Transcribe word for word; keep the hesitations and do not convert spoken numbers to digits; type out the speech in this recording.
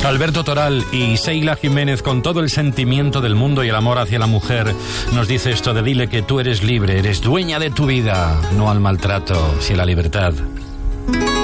Alberto Toral y Seila Jiménez, con todo el sentimiento del mundo y el amor hacia la mujer, nos dice esto de: dile que tú eres libre, eres dueña de tu vida, no al maltrato, sino a la libertad.